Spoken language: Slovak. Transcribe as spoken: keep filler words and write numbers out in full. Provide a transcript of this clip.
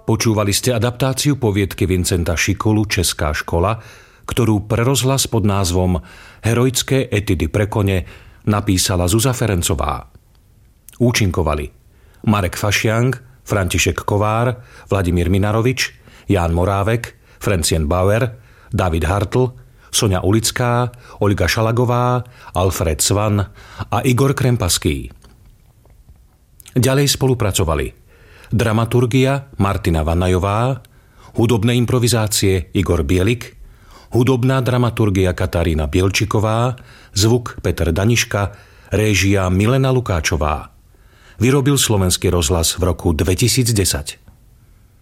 Počúvali ste adaptáciu poviedky Vincenta Šikulu Česká škola, ktorú pre rozhlas pod názvom Heroické etidy pre kone napísala Zuza Ferencová. Účinkovali Marek Fašiang, František Kovár, Vladimír Minarovič, Ján Morávek, Francien Bauer, David Hartl, Soňa Ulická, Olga Šalagová, Alfred Svan a Igor Krempaský. Ďalej spolupracovali dramaturgia Martina Vanajová, hudobné improvizácie Igor Bielik, hudobná dramaturgia Katarína Bielčiková, zvuk Peter Daniška, réžia Milena Lukáčová. Vyrobil Slovenský rozhlas v roku dvetisícdesať.